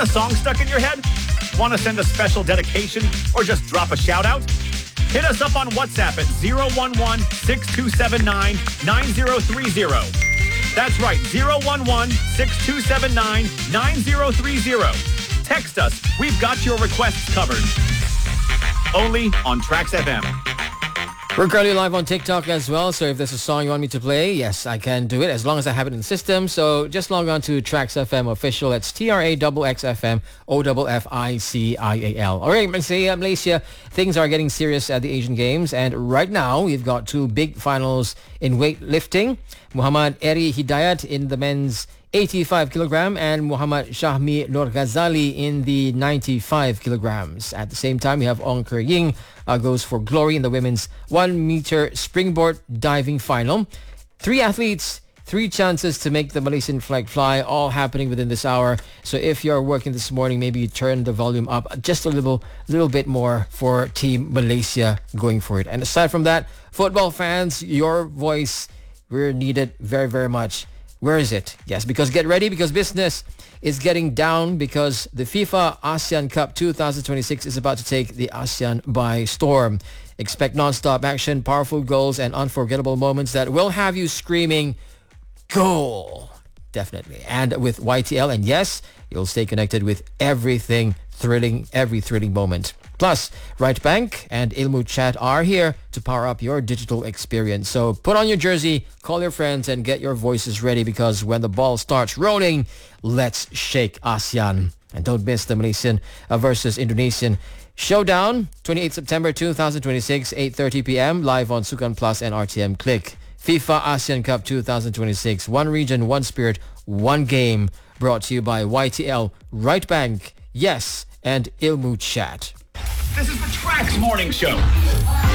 Got a song stuck in your head? Want to send a special dedication or just drop a shout out? Hit us up on WhatsApp at 011-6279-9030. That's right, 011-6279-9030. Text us. We've got your requests covered. Only on Trax FM. We're currently live on TikTok as well, so if there's a song you want me to play, yes, I can do it as long as I have it in the system. So just log on to Trax FM official. That's TRAXXFM OFFICIAL. All right, Malaysia, things are getting serious at the Asian Games, and right now we've got two big finals in weightlifting. Muhammad Eri Hidayat in the men's 85 kilogram and Muhammad Shahmi Nur Ghazali in the 95 kilograms. At the same time, we have Ong Ker Ying goes for glory in the women's 1 meter springboard diving final. 3 athletes, 3 chances to make the Malaysian flag fly, all happening within this hour. So if you're working this morning, maybe turn the volume up just a little bit more for Team Malaysia going for it. And aside from that, football fans, your voice, we're needed very, very much. Where is it? Yes, because get ready, because business is getting down, because the FIFA ASEAN Cup 2026 is about to take the ASEAN by storm. Expect non-stop action, powerful goals, and unforgettable moments that will have you screaming, goal! Definitely. And with YTL, and yes, you'll stay connected with everything thrilling, every thrilling moment. Plus, Right Bank and Ilmu Chat are here to power up your digital experience. So put on your jersey, call your friends, and get your voices ready, because when the ball starts rolling, let's shake ASEAN. And don't miss the Malaysian versus Indonesian showdown, 28 September 2026, 8:30 p.m. live on Sukan Plus and RTM Click. FIFA ASEAN Cup 2026, one region, one spirit, one game. Brought to you by YTL, Right Bank, Yes, and Ilmu Chat. This is the Trax Morning Show.